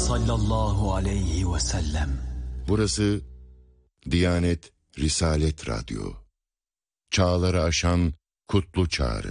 sallallahu aleyhi ve sellem. Burası Diyanet Risalet Radyo. Çağları aşan kutlu çağrı.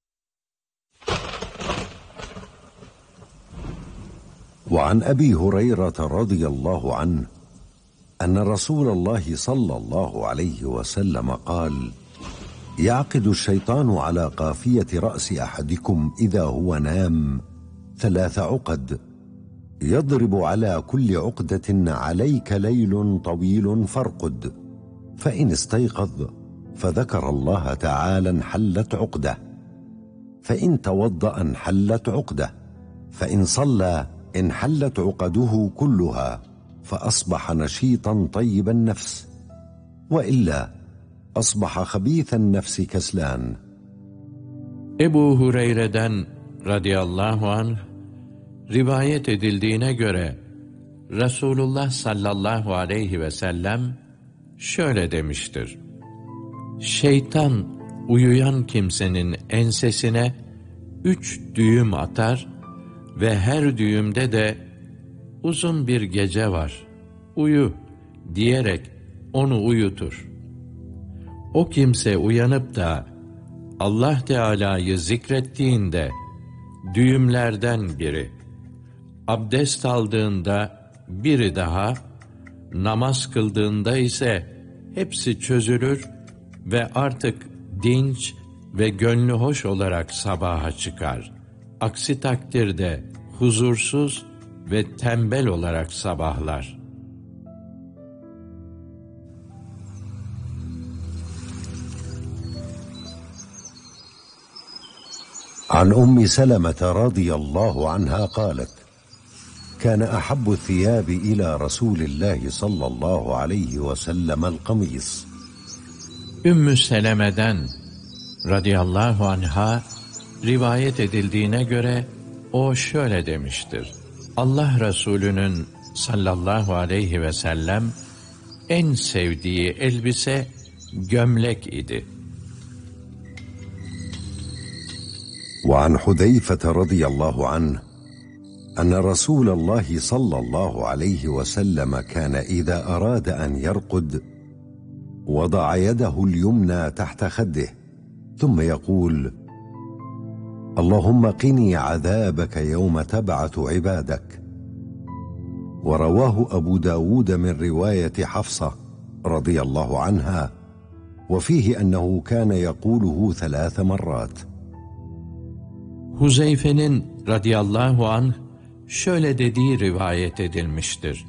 وعن أبي هريرة رضي الله عنه أن رسول الله صلى الله عليه وسلم قال: يعقد الشيطان على قافية رأس أحدكم إذا هو نام 3 عقد، يضرب على كل عقدة عليك ليل طويل فارقد، فإن استيقظ فذكر الله تعالى انحلت عقدة، فإن توضأ انحلت عقدة، فإن صلى انحلت عقده كلها، فأصبح نشيطا طيب النفس، وإلا أصبح خبيث النفس كسلان. Ebu Hureyre'den radıyallahu anh rivayet edildiğine göre Resulullah sallallahu aleyhi ve sellem şöyle demiştir: Şeytan uyuyan kimsenin ensesine 3 düğüm atar ve her düğümde de uzun bir gece var, uyu diyerek onu uyutur. O kimse uyanıp da Allah Teala'yı zikrettiğinde düğümlerden biri, abdest aldığında biri daha, namaz kıldığında ise hepsi çözülür ve artık dinç ve gönlü hoş olarak sabaha çıkar. Aksi takdirde huzursuz ve tembel olarak sabahlar. عن أم سلمة رضي الله عنها قالت: كان أحب الثياب إلى رسول الله صلى الله عليه وسلم القميص. Ümmü Seleme'den radıyallahu anha rivayet edildiğine göre o şöyle demiştir: Allah Resulü'nün sallallahu aleyhi ve sellem en sevdiği elbise gömlek idi. وعن حذيفة رضي الله عنه أن رسول الله صلى الله عليه وسلم كان إذا أراد أن يرقد وضع يده اليمنى تحت خده ثم يقول: اللهم قني عذابك يوم تبعث عبادك. ورواه أبو داود من رواية حفصة رضي الله عنها، وفيه أنه كان يقوله 3 مرات. Huzeyfe'nin radıyallahu anh şöyle dediği rivayet edilmiştir: